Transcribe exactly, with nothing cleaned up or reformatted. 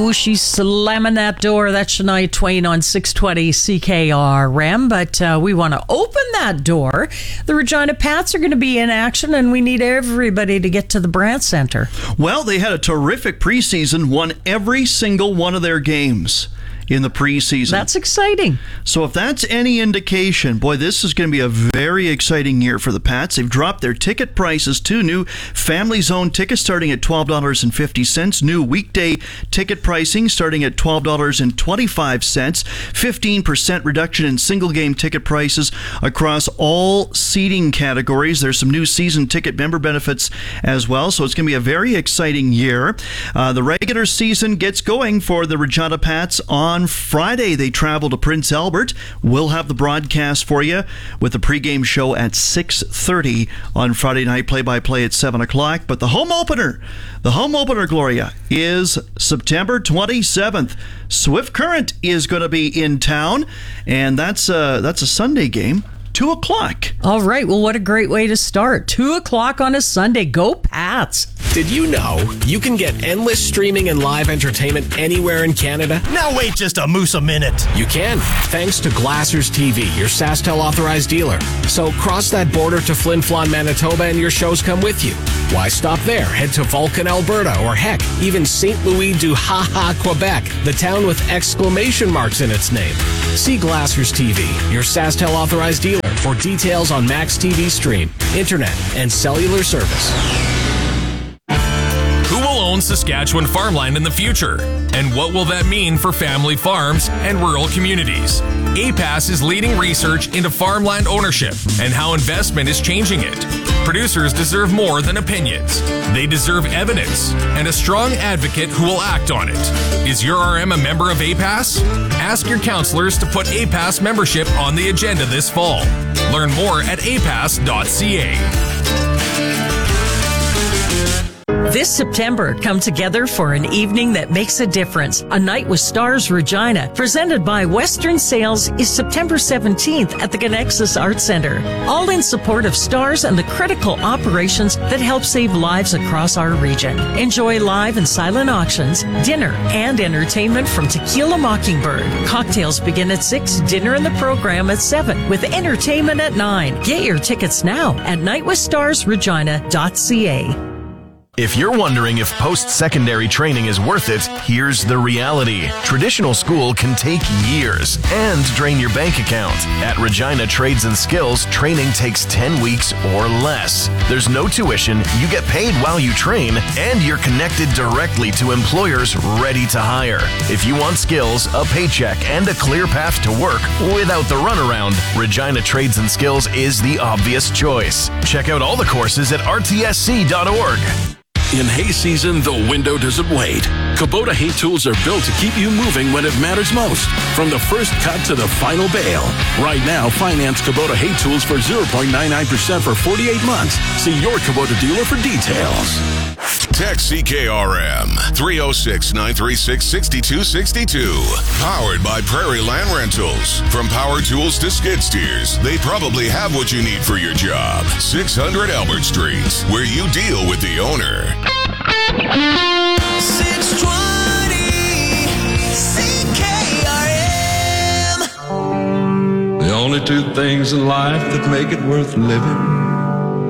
Ooh, she's slamming that door. That's Shania Twain on six twenty C K R M. But uh, we want to open that door. The Regina Pats are going to be in action, and we need everybody to get to the Brandt Center. Well, they had a terrific preseason, won every single one of their games in the preseason. That's exciting. So if that's any indication, boy, this is going to be a very exciting year for the Pats. They've dropped their ticket prices to new Family Zone tickets starting at twelve dollars and fifty cents. New weekday ticket pricing starting at twelve dollars and twenty-five cents. fifteen percent reduction in single game ticket prices across all seating categories. There's some new season ticket member benefits as well. So it's going to be a very exciting year. Uh, the regular season gets going for the Regina Pats on Friday. They travel to Prince Albert. We'll have the broadcast for you with the pregame show at six thirty on Friday night, play-by-play at seven o'clock. But the home opener, the home opener, Gloria, is September twenty-seventh. Swift Current is going to be in town, and that's a, that's a Sunday game. Two o'clock. All right. Well, what a great way to start. Two o'clock on a Sunday. Go Pats. Did you know you can get endless streaming and live entertainment anywhere in Canada? Now wait just a moose a minute. You can, thanks to Glassers T V, your SaskTel authorized dealer. So cross that border to Flin Flon, Manitoba, and your shows come with you. Why stop there? Head to Vulcan, Alberta, or heck, even Saint Louis du Ha-Ha, Quebec, the town with exclamation marks in its name. See Glassers T V, your SaskTel authorized dealer, for details on Max T V Stream, internet, and cellular service. Who will own Saskatchewan farmland in the future? And what will that mean for family farms and rural communities? A P A S is leading research into farmland ownership and how investment is changing it. Producers deserve more than opinions. They deserve evidence and a strong advocate who will act on it. Is your R M a member of A P A S? Ask your counselors to put A P A S membership on the agenda this fall. Learn more at a p a s dot c a. This September, come together for an evening that makes a difference. A Night with Stars Regina, presented by Western Sales, is September seventeenth at the Connexus Arts Center. All in support of STARS and the critical operations that help save lives across our region. Enjoy live and silent auctions, dinner, and entertainment from Tequila Mockingbird. Cocktails begin at six, dinner and the program at seven, with entertainment at nine. Get your tickets now at night with stars regina dot c a. If you're wondering if post-secondary training is worth it, here's the reality. Traditional school can take years and drain your bank account. At Regina Trades and Skills, training takes ten weeks or less. There's no tuition, you get paid while you train, and you're connected directly to employers ready to hire. If you want skills, a paycheck, and a clear path to work without the runaround, Regina Trades and Skills is the obvious choice. Check out all the courses at r t s c dot org. In hay season, the window doesn't wait. Kubota hay tools are built to keep you moving when it matters most. From the first cut to the final bale. Right now, finance Kubota hay tools for zero point nine nine percent for forty-eight months. See your Kubota dealer for details. Text C K R M three oh six, nine three six, six two six two. Powered by Prairie Land Rentals. From power tools to skid steers, they probably have what you need for your job. six hundred Albert Street, where you deal with the owner. six twenty C K R M. The only two things in life that make it worth living: